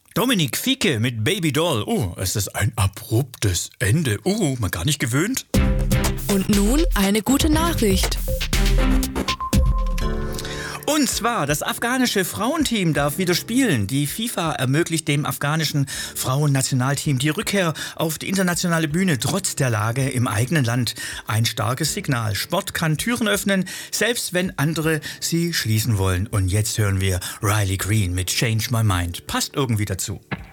Dominik Fieke mit Baby Doll. Oh, es ist ein abruptes Ende. Man gar nicht gewöhnt. Und nun eine gute Nachricht. Und zwar, das afghanische Frauenteam darf wieder spielen. Die FIFA ermöglicht dem afghanischen Frauennationalteam die Rückkehr auf die internationale Bühne trotz der Lage im eigenen Land. Ein starkes Signal. Sport kann Türen öffnen, selbst wenn andere sie schließen wollen. Und jetzt hören wir Riley Green mit Change My Mind. Passt irgendwie dazu.